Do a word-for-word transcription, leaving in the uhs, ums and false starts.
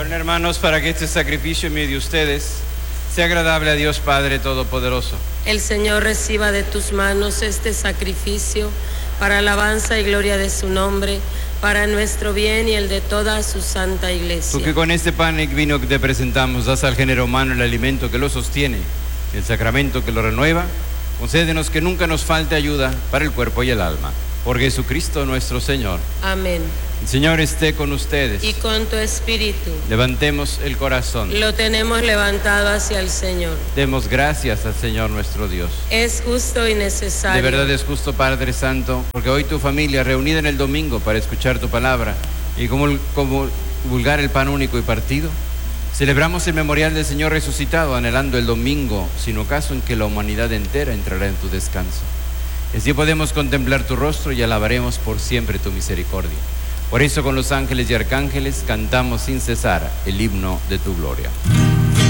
Oren, hermanos, para que este sacrificio en medio de ustedes sea agradable a Dios Padre Todopoderoso. El Señor reciba de tus manos este sacrificio para alabanza y gloria de su nombre, para nuestro bien y el de toda su santa iglesia. Tú que con este pan y vino que te presentamos das al género humano el alimento que lo sostiene, el sacramento que lo renueva, concédenos que nunca nos falte ayuda para el cuerpo y el alma. Por Jesucristo nuestro Señor. Amén. El Señor esté con ustedes. Y con tu espíritu. Levantemos el corazón. Lo tenemos levantado hacia el Señor. Demos gracias al Señor nuestro Dios. Es justo y necesario. De verdad es justo, Padre Santo, porque hoy tu familia, reunida en el domingo para escuchar tu palabra y como, como divulgar el pan único y partido, celebramos el memorial del Señor resucitado, anhelando el domingo, sin ocaso en que la humanidad entera entrará en tu descanso. Así podemos contemplar tu rostro y alabaremos por siempre tu misericordia. Por eso con los ángeles y arcángeles cantamos sin cesar el himno de tu gloria.